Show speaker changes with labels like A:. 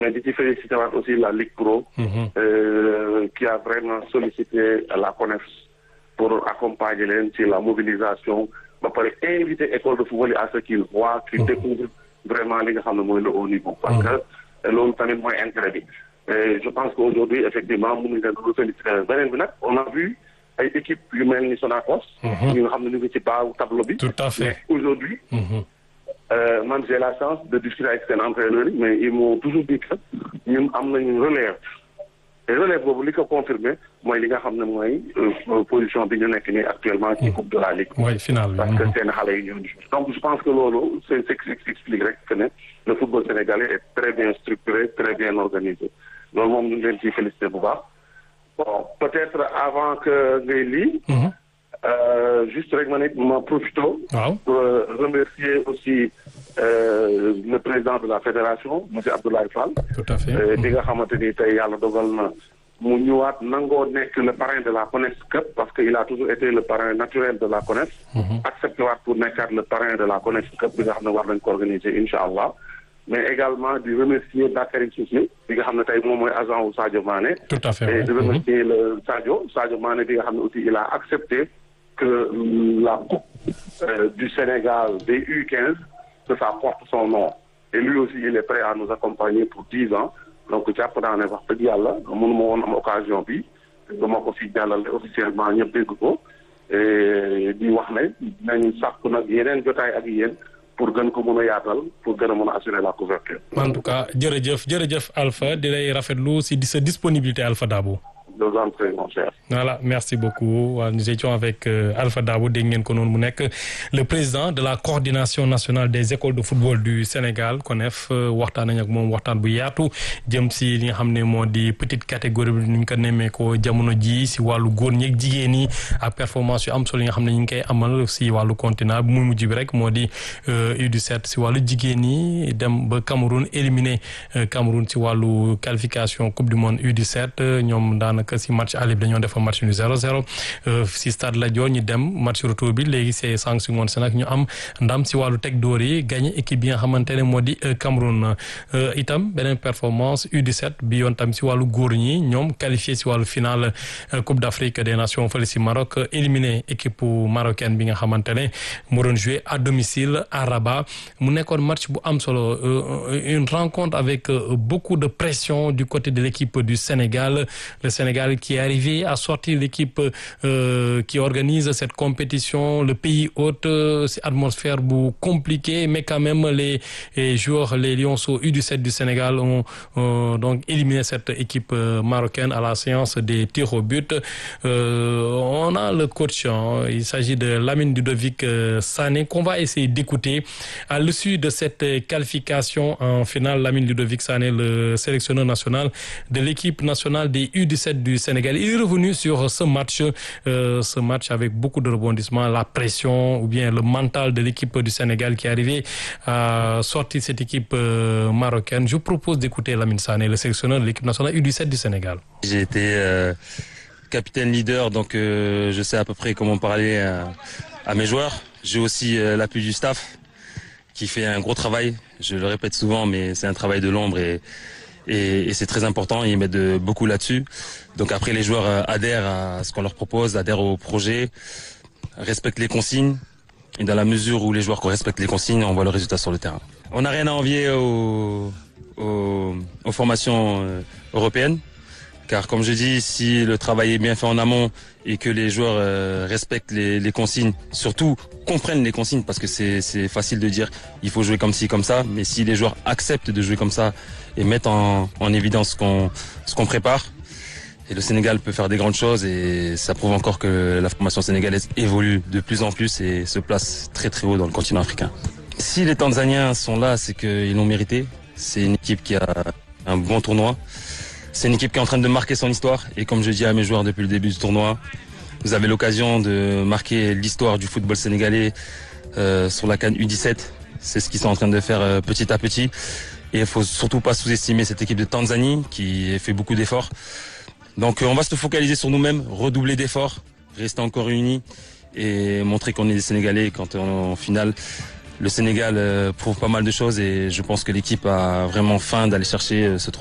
A: mais di ci félicité waat aussi la Ligue Pro qui a vraiment sollicité la CONEF pour accompagner leen ci la mobilisation ba pare inviter école de football yi à ce qu'ils voient qu'ils découvrent vraiment li nga xam ne mooy le haut niveau parce que loolu tamit mooy intérêt bi je pense qu'aujourd'hui effectivement mënuñ leen lu félicité beneen bi nag on a vu ay équipe yu mel ni Sonacos ñu nga xam ne ñu ngi ci baaw tableau bi
B: tout à fait
A: mais aujourd'hui man j'ai la chance de discuter avec seen entraîneurs yi mais ils m'ont toujours dit que ñun am nañu relève te relève boobu li ko confirmé mooy li nga xam ne mooy position bi ñu nekk nii actuellement ci coupe de la ligue
B: mooy final
A: parce que seen xale yi ñoo donc je pense que loolu c'est ce qui explique rek que ne le football sénégalais est très bien structuré très bien organisé loolu moom ñu ngi leen ciy félicité bu baax bon peut-être avant que ngay lii juste rek ma profito pour remercier aussi le président de la fédération monsieur Abdoulaye Fall
B: tout à fait
A: di nga xamante ni tey yàlla dogal na mu ñëwaat nangoo nekk le parrain de la CONEF Cup parce que il a toujours été le parrain naturel de la CONEF accepté waat pour nekkaat le parrain de la CONEF Cup bi nga xam ne war nañ ko organiser incha allah mais également di remercier Bakary Cissé bi nga xam ne tey moom mooy agent wu Sadio Mané
B: tout à fait
A: et di remercier le Sadio Mané bi nga xam ne aussi il a accepté que la coupe du Sénégal des U15 que ça porte son nom et lui aussi il est prêt à nous accompagner pour 10 ans donc jàpp naa ne wax dëgg yàlla mënuma woon am occasion bi dama ko fi jàllale officiellement ñëpp dégg ko et di wax ne nañ sàkku nag yeneen jotaay ak yéen pour gën ko mën a yaatal pour gën a mën a assurer la couverture.
B: En tout cas jërëjëf Alpha di lay rafetlu si sa disponibilité Alpha Dabo.
A: Je vous en prie, mon cher.
B: Voilà, merci beaucoup. Nous étions avec Alpha Dabo dégg ngeen ko noonu mu nekk le président de la coordination nationale des écoles de football du Sénégal CONEF waxtaan nañ ak moom waxtaan bu yaatu jëm si li nga xam ne moo di petite catégorie bi ni ñu ko nemmee ko jamono ji si wàllu góor ñi ak jigéen ñi ak performance yu am solo yi nga xam ne ñu ngi koy amal si wàllu continent bi muy mujj bi rek moo di U17 si wàllu jigéen ñi dem ba Cameroun éliminé Cameroun si wàllu qualification coupe du monde U17 ñoom daanaka si match aller bi dañoo def match nu 0-0 si stade Lat Dior ñu dem match retour bi léegi c'est sanction woon nag ñu am ndam si wàllu teg dóor yi gagné équipe bi nga xamante ne moo di Cameroun itam beneen performance U17 bi yoon tam si wàllu góor ñi ñoom qualifié si wàllu finale Coupe d'Afrique des Nations fële si Maroc éliminé équipe marocaine bi nga xamante ne moo doon joué à domicile à Rabat mu nekkoon match bu am solo une rencontre avec beaucoup de pression du côté de l'équipe du Sénégal le Sénégal qui est arrivé à sortir l'équipe qui organise cette compétition le pays hôte c'est atmosphère bu compliquée mais quand même les joueurs les Lionceaux U17 du Sénégal ont donc éliminé cette équipe marocaine à la séance des tirs au but on a le coach il s'agit de Lamine Ludovic Sané qu'on va essayer d'écouter à l'issue de cette qualification en finale. Lamine Ludovic Sané, le sélectionneur national de l'équipe nationale des U17 du Sénégal, il est revenu sur ce match avec beaucoup de rebondissements, la pression ou bien le mental de l'équipe du Sénégal qui est arrivé à sortir cette équipe marocaine. Je vous propose d'écouter Lamine Sané, le sélectionneur de l'équipe nationale U17 du Sénégal.
C: J'ai été capitaine leader, donc je sais à peu près comment parler à mes joueurs. J'ai aussi l'appui du staff qui fait un gros travail. Je le répète souvent, mais c'est un travail de l'ombre et c'est très important. Ils mettent beaucoup là-dessus. Donc après, les joueurs adhèrent à ce qu'on leur propose, adhèrent au projet, respectent les consignes. Et dans la mesure où les joueurs respectent les consignes, on voit le résultat sur le terrain. On n'a rien à envier aux formations européennes. Car comme je dis, si le travail est bien fait en amont et que les joueurs respectent les consignes, surtout comprennent les consignes, parce que c'est facile de dire il faut jouer comme ci, comme ça, mais si les joueurs acceptent de jouer comme ça et mettent en évidence ce qu'on prépare, et le Sénégal peut faire des grandes choses et ça prouve encore que la formation sénégalaise évolue de plus en plus et se place très très haut dans le continent africain. Si les Tanzaniens sont là, c'est qu'ils l'ont mérité. C'est une équipe qui a un bon tournoi. C'est une équipe qui est en train de marquer son histoire et comme je dis à mes joueurs depuis le début du tournoi, vous avez l'occasion de marquer l'histoire du football sénégalais sur la CAN U17. C'est ce qu'ils sont en train de faire petit à petit. Et il ne faut surtout pas sous-estimer cette équipe de Tanzanie qui fait beaucoup d'efforts. Donc on va se focaliser sur nous-mêmes, redoubler d'efforts, rester encore unis et montrer qu'on est des Sénégalais quand en finale le Sénégal prouve pas mal de choses et je pense que l'équipe a vraiment faim d'aller chercher ce trophée.